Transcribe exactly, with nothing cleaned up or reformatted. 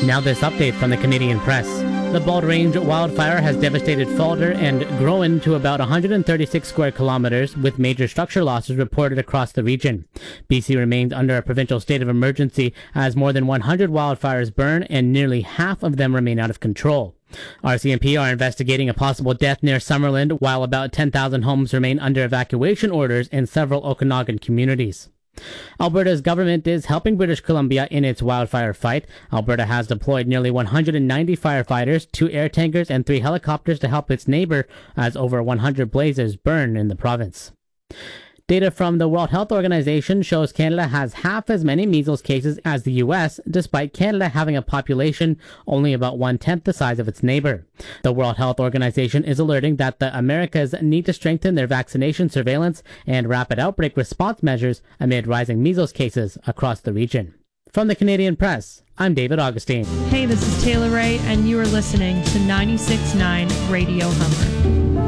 Now this update from the Canadian Press. The Bald Range wildfire has devastated Falder and grown to about one hundred thirty-six square kilometers, with major structure losses reported across the region. B C remains under a provincial state of emergency as more than one hundred wildfires burn and nearly half of them remain out of control. R C M P are investigating a possible death near Summerland, while about ten thousand homes remain under evacuation orders in several Okanagan communities. Alberta's government is helping British Columbia in its wildfire fight. Alberta has deployed nearly one hundred ninety firefighters, two air tankers, and three helicopters to help its neighbor as over one hundred blazes burn in the province. Data from the World Health Organization shows Canada has half as many measles cases as the U S, despite Canada having a population only about one-tenth the size of its neighbor. The World Health Organization is alerting that the Americas need to strengthen their vaccination surveillance and rapid outbreak response measures amid rising measles cases across the region. From the Canadian Press, I'm David Augustine. Hey, this is Taylor Ray, and you are listening to ninety-six point nine Radio Humber.